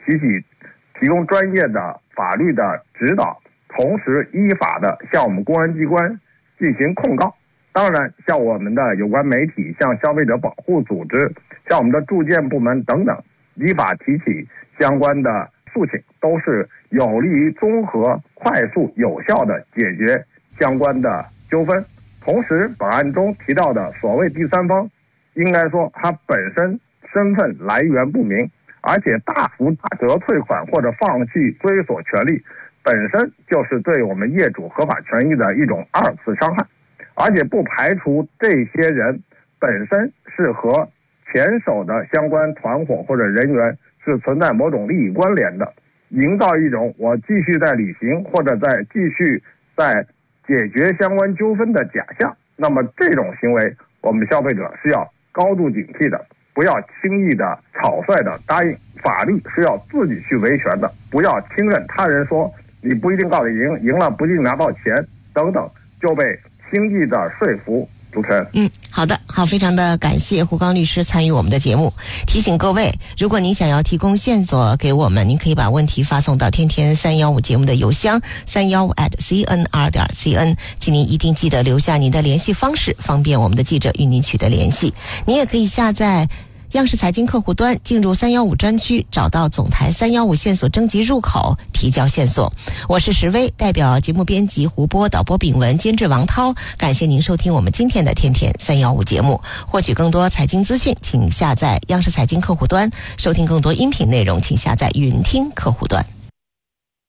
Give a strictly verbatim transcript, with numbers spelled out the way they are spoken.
提起提供专业的法律的指导，同时依法的向我们公安机关进行控告。当然，像我们的有关媒体、像消费者保护组织、像我们的住建部门等等，依法提起相关的诉请，都是有利于综合、快速、有效的解决相关的纠纷。同时，本案中提到的所谓第三方，应该说他本身身份来源不明，而且大幅打折退款或者放弃追索权利，本身就是对我们业主合法权益的一种二次伤害。而且不排除这些人本身是和前手的相关团伙或者人员是存在某种利益关联的，营造一种我继续在履行或者在继续在解决相关纠纷的假象。那么这种行为，我们消费者是要高度警惕的，不要轻易的草率的答应。法律是要自己去维权的，不要听任他人说你不一定告得赢，赢了不一定拿到钱等等，就被轻易的说服。主持人， 嗯，好的，好，非常的感谢胡刚律师参与我们的节目。提醒各位，如果您想要提供线索给我们，您可以把问题发送到天天三一五节目的邮箱三一五 at c n r 点 c n， 请您一定记得留下您的联系方式，方便我们的记者与您取得联系。您也可以下载央视财经客户端，进入三一五专区，找到总台三一五线索征集入口，提交线索。我是石薇，代表节目编辑胡波、导播炳文、监制王涛，感谢您收听我们今天的天天三一五节目。获取更多财经资讯，请下载央视财经客户端；收听更多音频内容，请下载云听客户端。